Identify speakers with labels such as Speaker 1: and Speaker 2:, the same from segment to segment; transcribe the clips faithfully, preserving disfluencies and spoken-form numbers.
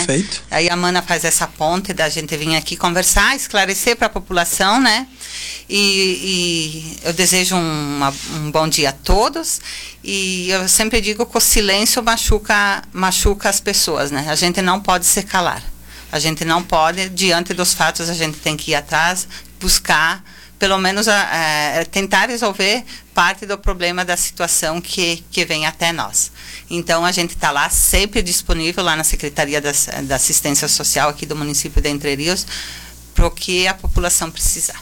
Speaker 1: Perfeito.
Speaker 2: Aí a Mana faz essa ponte da gente vir aqui conversar, esclarecer para a população, né? E, e eu desejo um, uma, um bom dia a todos. E eu sempre digo que o silêncio machuca, machuca as pessoas, né? A gente não pode se calar. A gente não pode, diante dos fatos, a gente tem que ir atrás, buscar, pelo menos a, a, tentar resolver parte do problema da situação que, que vem até nós. Então, a gente está lá, sempre disponível, lá na Secretaria da, da Assistência Social aqui do município de Entre Rios, para o que a população precisar.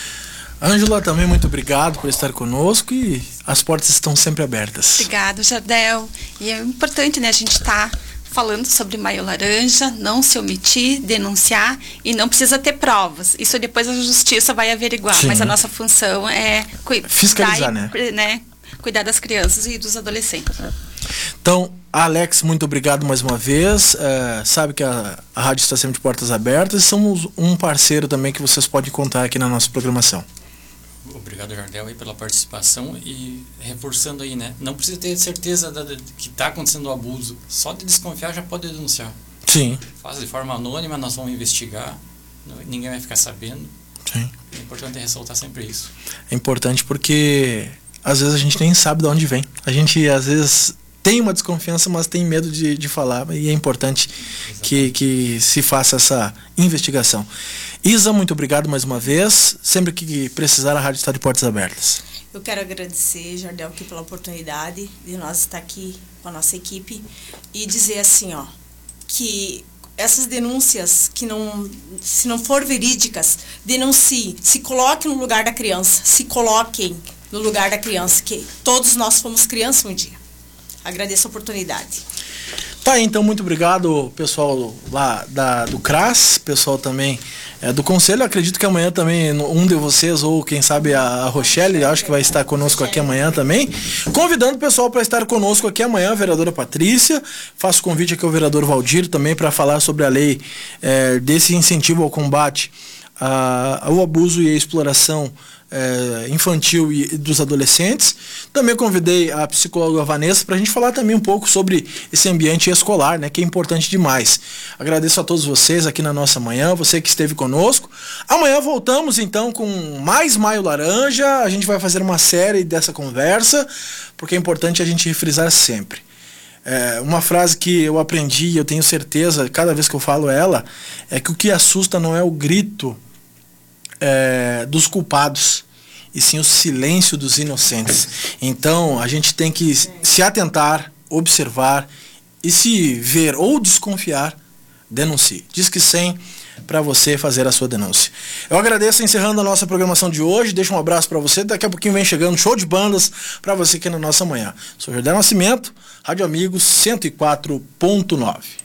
Speaker 1: Ângela, também muito obrigado por estar conosco e as portas estão sempre abertas.
Speaker 3: Obrigado, Jardel. E é importante, né, a gente estar tá falando sobre Maio Laranja, não se omitir, denunciar e não precisa ter provas. Isso depois a justiça vai averiguar, Sim. mas a nossa função é
Speaker 1: fiscalizar,
Speaker 3: e,
Speaker 1: né?
Speaker 3: né? Cuidar das crianças e dos adolescentes.
Speaker 1: Então, Alex, muito obrigado mais uma vez. É, sabe que a, a rádio está sempre de portas abertas e somos um parceiro também que vocês podem contar aqui na nossa programação.
Speaker 4: Obrigado, Jardel, aí pela participação e reforçando aí, né? Não precisa ter certeza da, da, que está acontecendo o abuso. Só de desconfiar já pode denunciar.
Speaker 1: Sim.
Speaker 4: Faz de forma anônima, nós vamos investigar. Ninguém vai ficar sabendo.
Speaker 1: Sim.
Speaker 4: É importante ressaltar sempre isso.
Speaker 1: É importante porque às vezes a gente nem sabe de onde vem. A gente às vezes tem uma desconfiança, mas tem medo de, de falar. E é importante que, que se faça essa investigação. Isa, muito obrigado mais uma vez. Sempre que precisar, a rádio está de portas abertas.
Speaker 5: Eu quero agradecer, Jardel, aqui pela oportunidade de nós estar aqui com a nossa equipe e dizer assim, ó, que essas denúncias que não, se não for verídicas, denuncie, se coloque no lugar da criança, se coloquem no lugar da criança, que todos nós fomos criança um dia. Agradeço a oportunidade.
Speaker 1: Tá, então muito obrigado, pessoal lá da, do C R A S, pessoal também é, do Conselho. Acredito que amanhã também um de vocês, ou quem sabe a Rochelle, acho que vai estar conosco aqui amanhã também. Convidando o pessoal para estar conosco aqui amanhã, a vereadora Patrícia. Faço convite aqui ao vereador Valdir também para falar sobre a lei é, desse incentivo ao combate a, ao abuso e à exploração É, infantil e dos adolescentes. Também convidei a psicóloga Vanessa para a gente falar também um pouco sobre esse ambiente escolar, né, que é importante demais. Agradeço a todos vocês aqui na nossa manhã, você que esteve conosco. Amanhã voltamos então com mais Maio Laranja. A gente vai fazer uma série dessa conversa, porque é importante a gente refrisar sempre. É, uma frase que eu aprendi e eu tenho certeza, cada vez que eu falo ela, é que o que assusta não é o grito É, dos culpados, e sim o silêncio dos inocentes. Então a gente tem que se atentar, observar e, se ver ou desconfiar, denuncie. Diz que cem para você fazer a sua denúncia. Eu agradeço, encerrando a nossa programação de hoje. Deixo um abraço para você. Daqui a pouquinho vem chegando show de bandas para você aqui na nossa manhã. Sou Jardel Nascimento, Rádio Amigos cento e quatro ponto nove.